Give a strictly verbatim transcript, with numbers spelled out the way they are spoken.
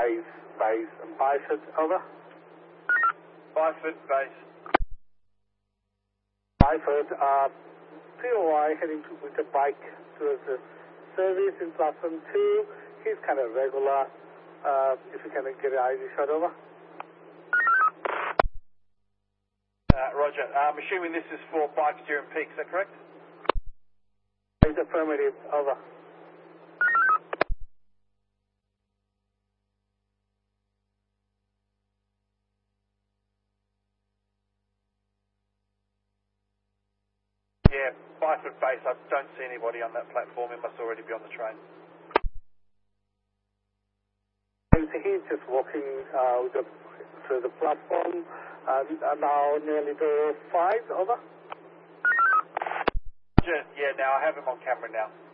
base, base, Byford, over. Byford base. Byford, uh, P O I heading to, with the bike towards the service in platform two. He's kind of regular. Uh, if you can get an I D shot, over. Uh, roger. Uh, I'm assuming this is for bikes during peak, is that correct? It's affirmative, over. Yeah, Byford base. I don't see anybody on that platform. It must already be on the train. And he's just walking uh, with the, through the platform. Uh, now nearly to five, over. Yeah, now I have him on camera now.